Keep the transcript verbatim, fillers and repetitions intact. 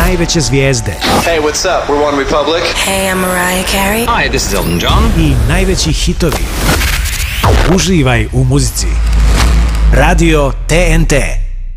najveće zvijezde. Hey, what's up? We're One Republic. Hey, I'm Mariah Carey. Hi, this is Elton John. I najveći hitovi. Uživaj u muzici. Radio T N T.